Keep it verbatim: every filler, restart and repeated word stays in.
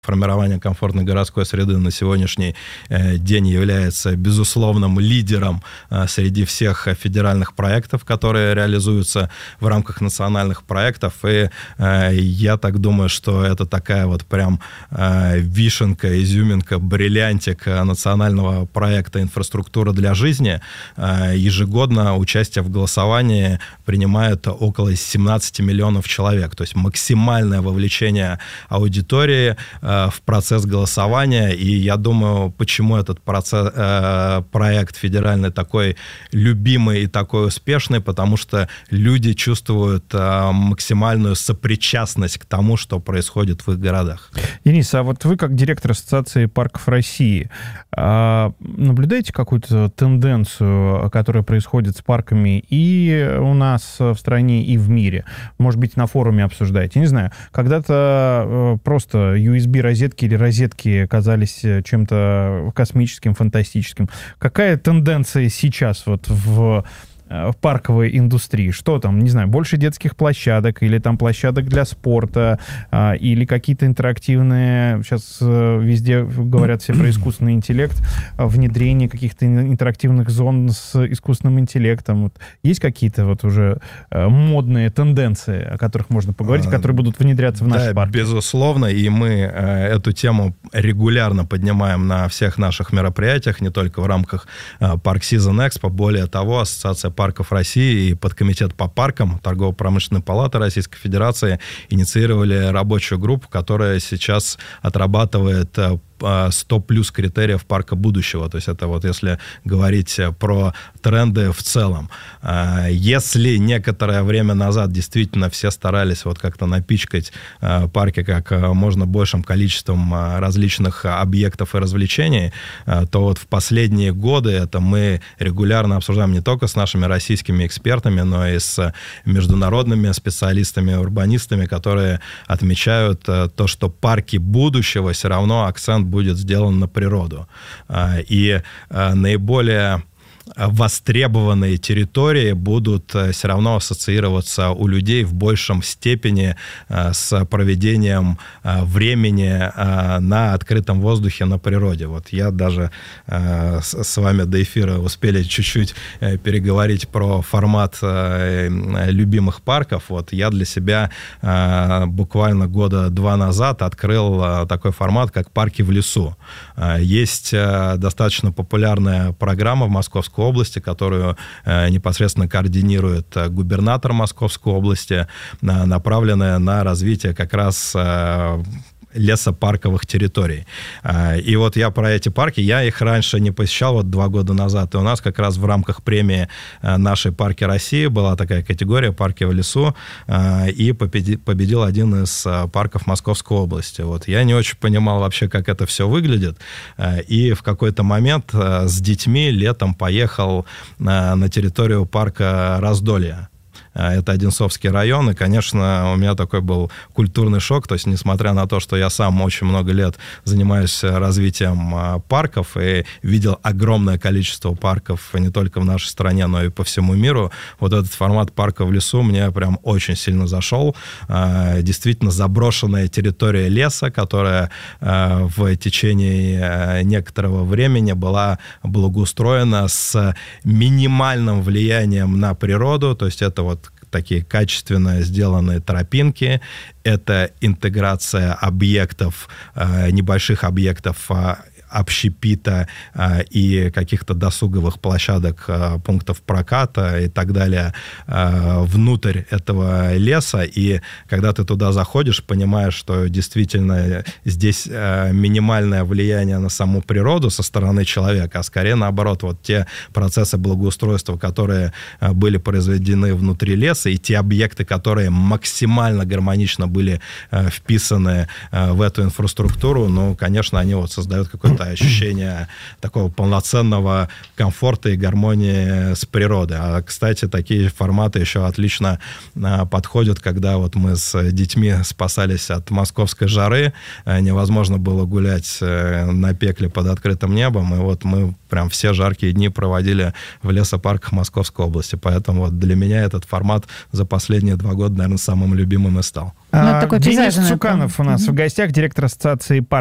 Формирование комфортной городской среды на сегодняшний день является безусловным лидером среди всех федеральных проектов, которые реализуются в рамках национальных проектов. И я так думаю, что это такая вот прям вишенка, изюминка, бриллиантик национального проекта «Инфраструктура для жизни». Ежегодно участие в голосовании принимает около семнадцати миллионов человек. То есть максимальное вовлечение аудитории в процесс голосования, и я думаю, почему этот процесс, э, проект федеральный такой любимый и такой успешный, потому что люди чувствуют э, максимальную сопричастность к тому, что происходит в их городах. Денис, а вот вы как директор Ассоциации парков России э, наблюдаете какую-то тенденцию, которая происходит с парками и у нас в стране, и в мире? Может быть, на форуме обсуждаете? Не знаю, когда-то э, просто ю эс би розетки или розетки казались чем-то космическим, фантастическим. Какая тенденция сейчас вот в в парковой индустрии? Что там, не знаю, больше детских площадок или там площадок для спорта, а, или какие-то интерактивные, сейчас а, везде говорят все про искусственный интеллект, а, внедрение каких-то интерактивных зон с искусственным интеллектом. Вот. Есть какие-то вот уже а, модные тенденции, о которых можно поговорить, которые будут внедряться в наши да, парки? Безусловно, и мы а, эту тему регулярно поднимаем на всех наших мероприятиях, не только в рамках а, Park Season Expo. Более того, Ассоциация парков России и подкомитет по паркам Торгово-промышленной палаты Российской Федерации инициировали рабочую группу, которая сейчас отрабатывает сто плюс критериев парка будущего. То есть это вот если говорить про тренды в целом. Если некоторое время назад действительно все старались вот как-то напичкать парки как можно большим количеством различных объектов и развлечений, то вот в последние годы это мы регулярно обсуждаем не только с нашими российскими экспертами, но и с международными специалистами, урбанистами, которые отмечают то, что парки будущего все равно акцент будет сделан на природу. И наиболее востребованные территории будут все равно ассоциироваться у людей в большем степени с проведением времени на открытом воздухе, на природе. Вот я даже с вами до эфира успели чуть-чуть переговорить про формат любимых парков. Вот я для себя буквально года два назад открыл такой формат, как парки в лесу. Есть достаточно популярная программа в Московской области, которую э, непосредственно координирует э, губернатор Московской области, э, направленная на развитие как раз э, лесопарковых территорий. И вот я про эти парки, я их раньше не посещал, вот два года назад, и у нас как раз в рамках премии «Наши парки России» была такая категория «Парки в лесу», и победил один из парков Московской области. Вот я не очень понимал вообще, как это все выглядит, и в какой-то момент с детьми летом поехал на территорию парка Раздолье. Это Одинцовский район, и, конечно, у меня такой был культурный шок, то есть, несмотря на то, что я сам очень много лет занимаюсь развитием парков и видел огромное количество парков не только в нашей стране, но и по всему миру, вот этот формат парка в лесу мне прям очень сильно зашел. Действительно, заброшенная территория леса, которая в течение некоторого времени была благоустроена с минимальным влиянием на природу, то есть это вот такие качественно сделанные тропинки, это интеграция объектов, небольших объектов общепита э, и каких-то досуговых площадок, э, пунктов проката и так далее э, внутрь этого леса. И когда ты туда заходишь, понимаешь, что действительно здесь э, минимальное влияние на саму природу со стороны человека, а скорее наоборот, вот те процессы благоустройства, которые э, были произведены внутри леса, и те объекты, которые максимально гармонично были э, вписаны э, в эту инфраструктуру, ну, конечно, они вот создают какой-то это ощущение такого полноценного комфорта и гармонии с природой. А, кстати, такие форматы еще отлично а, подходят, когда вот мы с детьми спасались от московской жары, а, невозможно было гулять а, на пекле под открытым небом, и вот мы прям все жаркие дни проводили в лесопарках Московской области. Поэтому вот для меня этот формат за последние два года, наверное, самым любимым и стал. Ну, Денис Цуканов у нас mm-hmm. в гостях, директор ассоциации парков